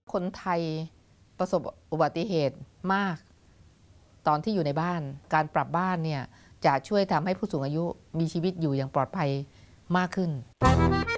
คนไทยประสบอุบัติเหตุมากตอนที่อยู่ในบ้านการปรับบ้านเนี่ยจะช่วยทำให้ผู้สูงอายุมีชีวิตอยู่อย่างปลอดภัยมากขึ้น